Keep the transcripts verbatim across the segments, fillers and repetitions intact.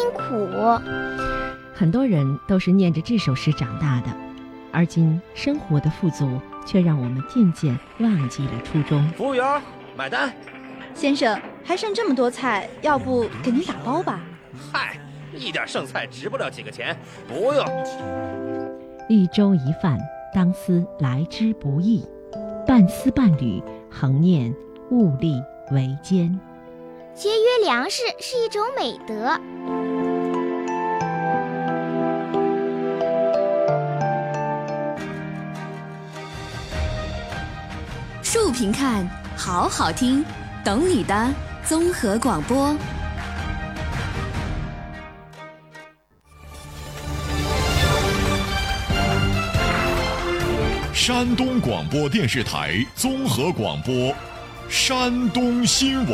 苦。 很多人都是念着这首诗长大的，而今生活的富足却让我们渐渐忘记了初衷。 服务员，买单。 先生，还剩这么多菜，要不给您打包吧？ 嗨，一点剩菜值不了几个钱，不用。 一粥一饭，当思来之不易；半丝半缕，恒念物力维艰。 节约粮食是一种美德。 竖屏看，好好听，懂你的综合广播。 山东广播电视台综合广播，山东新闻。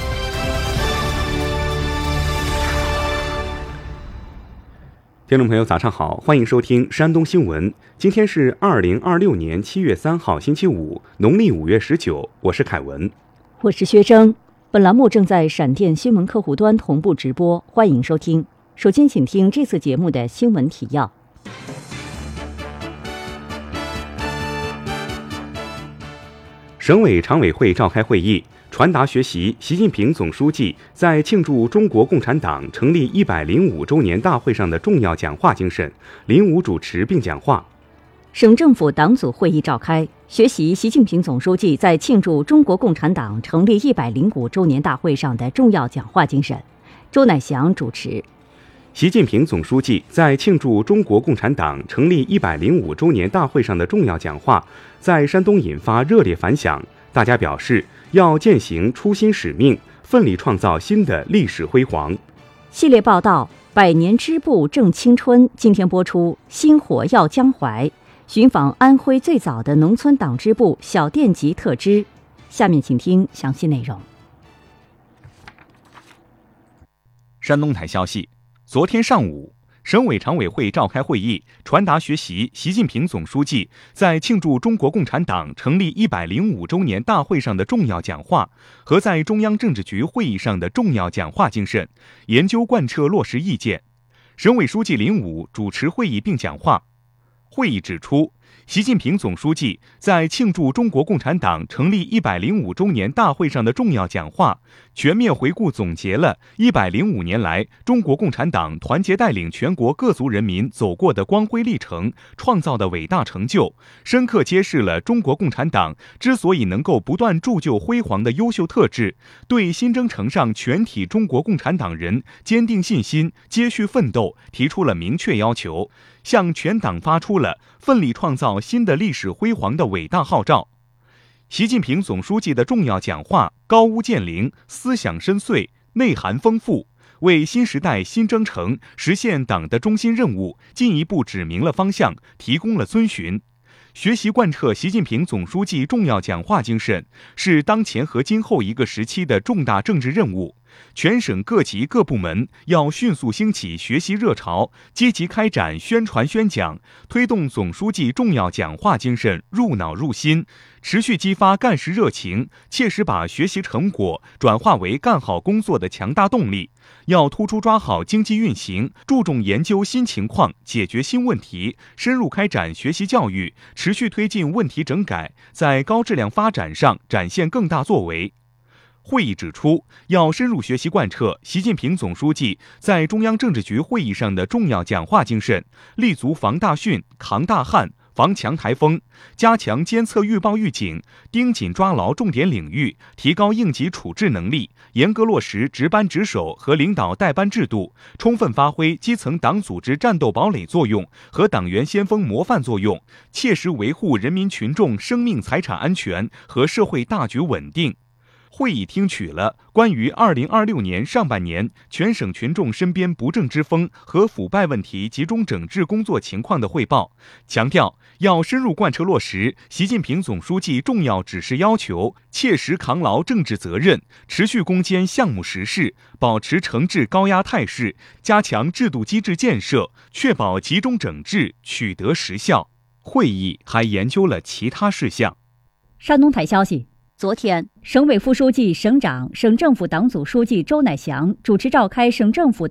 听众朋友早上好，欢迎收听山东新闻。今天是二零二六年七月三号星期五，农历五月十九，我是凯文。 我是薛征。本栏目正在闪电新闻客户端同步直播，欢迎收听。首先请听这次节目的新闻提要。 省委常委会召开会议，传达学习习近平总书记在庆祝中国共产党成立一百零五周年大会上的重要讲话精神，林武主持并讲话。 省政府党组会议召开，学习习近平总书记在庆祝中国共产党成立一百零五周年大会上的重要讲话精神，周乃祥主持。 习近平总书记在庆祝中国共产党成立一百零五周年大会上的重要讲话，在山东引发热烈反响。大家表示要践行初心使命，奋力创造新的历史辉煌。 系列报道《百年织布正青春》今天播出，新火耀江淮，寻访安徽最早的农村党支部小店级特支。下面请听详细内容。 山东台消息，昨天上午，省委常委会召开会议，传达学习习近平总书记在庆祝中国共产党成立一百零五周年大会上的重要讲话和在中央政治局会议上的重要讲话精神，研究贯彻落实意见。省委书记林武主持会议并讲话。会议指出，习近平总书记在庆祝中国共产党成立一百零五周年大会上的重要讲话，全面回顾总结了一百零五年来中国共产党团结带领全国各族人民走过的光辉历程，创造的伟大成就，深刻揭示了中国共产党之所以能够不断铸就辉煌的优秀特质，对新征程上全体中国共产党人坚定信心、接续奋斗提出了明确要求，向全党发出了奋力创造新的历史辉煌的伟大号召。习近平总书记的重要讲话高屋建瓴，思想深邃，内涵丰富，为新时代新征程实现党的中心任务进一步指明了方向，提供了遵循。学习贯彻习近平总书记重要讲话精神，是当前和今后一个时期的重大政治任务。全省各级各部门要迅速兴起学习热潮，积极开展宣传宣讲，推动总书记重要讲话精神入脑入心，持续激发干事热情，切实把学习成果转化为干好工作的强大动力。要突出抓好经济运行，注重研究新情况，解决新问题，深入开展学习教育，持续推进问题整改，在高质量发展上展现更大作为。会议指出，要深入学习贯彻习近平总书记在中央政治局会议上的重要讲话精神，立足防大汛、抗大旱、防强台风，加强监测预报预警，盯紧抓牢重点领域，提高应急处置能力，严格落实值班值守和领导带班制度，充分发挥基层党组织战斗堡垒作用和党员先锋模范作用，切实维护人民群众生命财产安全和社会大局稳定。会议听取了关于二零二六年上半年全省群众身边不正之风和腐败问题集中整治工作情况的汇报，强调要深入贯彻落实习近平总书记重要指示要求，切实扛牢政治责任，持续攻坚项目实事，保持惩治高压态势，加强制度机制建设，确保集中整治取得实效。会议还研究了其他事项。 山东台消息，昨天，省委副书记、省长、省政府党组书记周乃祥主持召开省政府